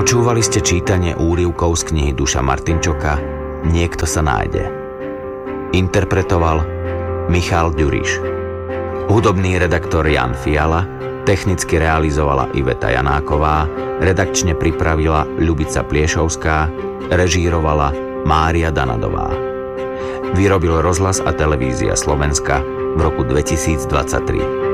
Počúvali ste čítanie úryvkov z knihy Duša Martinčoka Niekto sa nájde. Interpretoval Michal Ďuriš. Hudobný redaktor Jan Fiala, technicky realizovala Iveta Janáková, redakčne pripravila Ľubica Pliešovská, režírovala Mária Danadová. Vyrobil Rozhlas a televízia Slovenska v roku 2023.